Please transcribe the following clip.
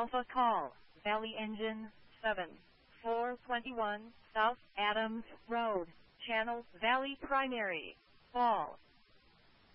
Alpha Call, Valley Engine 7, 421, South Adams Road, Channel Valley Primary, Fall.